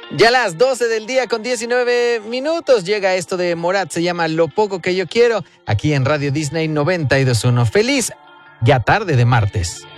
Ya a las 12 del día con 19 minutos llega esto de Morat, se llama Lo Poco Que Yo Quiero, aquí en Radio Disney 92.1. Feliz ya tarde de martes.